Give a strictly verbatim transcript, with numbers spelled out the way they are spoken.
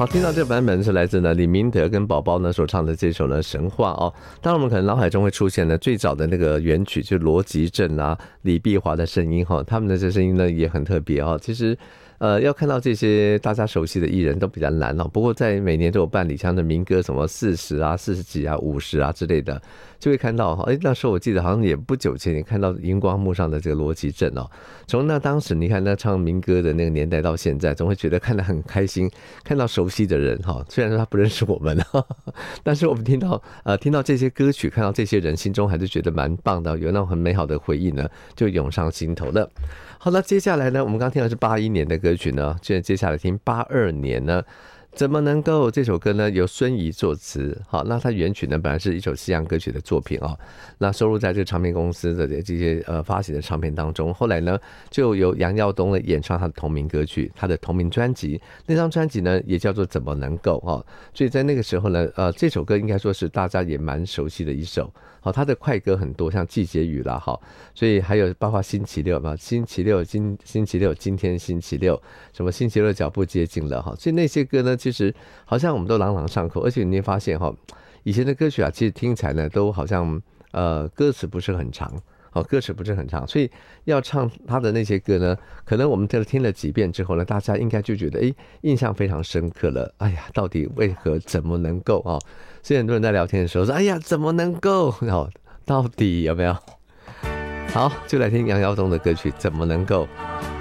好，听到这版本是来自呢李明德跟宝宝呢所唱的这首呢神话哦。当然我们可能脑海中会出现呢最早的那个原曲，就是罗吉正啊、李碧华的声音哈，他们的这声音呢也很特别哦。其实。呃，要看到这些大家熟悉的艺人都比较难哦。不过在每年都有办李湘的民歌，什么四十啊、四十几啊、五十啊之类的，就会看到哈。哎，那时候我记得好像也不久前，也看到荧光幕上的这个罗吉正哦。从那当时你看那唱民歌的那个年代到现在，总会觉得看得很开心，看到熟悉的人哈。虽然说他不认识我们，呵呵，但是我们听到呃听到这些歌曲，看到这些人，心中还是觉得蛮棒的，有那种很美好的回忆呢，就涌上心头了。好，那接下来呢，我们刚听的是八一年的歌曲呢，现在接下来听八二年呢，怎么能够这首歌呢由孙怡作词，好，那它原曲呢本来是一首西洋歌曲的作品哦，那收录在这个唱片公司的这些呃发行的唱片当中，后来呢就由杨耀东呢演唱他的同名歌曲，他的同名专辑，那张专辑呢也叫做怎么能够哦，所以在那个时候呢，呃这首歌应该说是大家也蛮熟悉的一首。好，他的快歌很多，像季节雨啦，好，所以还有包括星期六嘛，星期六今星期六今天星期六，什么星期六脚步接近了哈，所以那些歌呢，其实好像我们都朗朗上口，而且你会发现哈，以前的歌曲啊，其实听起来呢都好像呃歌词不是很长。好，歌词不是很长，所以要唱他的那些歌呢，可能我们听了几遍之后呢，大家应该就觉得哎，印象非常深刻了。哎呀，到底为何怎么能够啊？所以很多人在聊天的时候说，哎呀，怎么能够？哦，到底有没有？好，就来听杨耀东的歌曲《怎么能够》。